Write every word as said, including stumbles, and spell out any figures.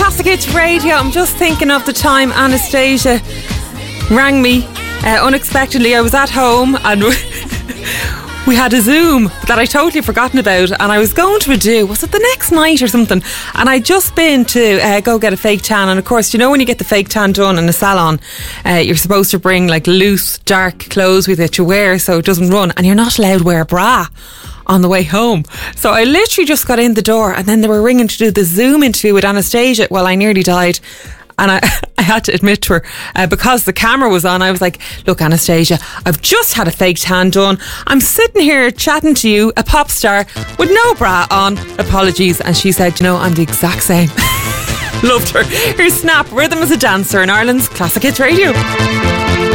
Classic Hits Radio. I'm just thinking of the time Anastasia rang me uh, unexpectedly. I was at home and we had a Zoom that I totally forgotten about, and I was going to a do, was it the next night or something, and I'd just been to uh, go get a fake tan. And of course, you know, when you get the fake tan done in a salon, uh, you're supposed to bring like loose dark clothes with it to wear so it doesn't run, and you're not allowed to wear a bra on the way home. So I literally just got in the door, and then they were ringing to do the Zoom interview with Anastasia. Well, I nearly died. And I, I had to admit to her, uh, because the camera was on, I was like, look, Anastasia, I've just had a fake tan done. I'm sitting here chatting to you, a pop star, with no bra on. Apologies. And she said, you know, I'm the exact same. Loved her. Here's Snap, Rhythm as a Dancer in Ireland's Classic Hits Radio.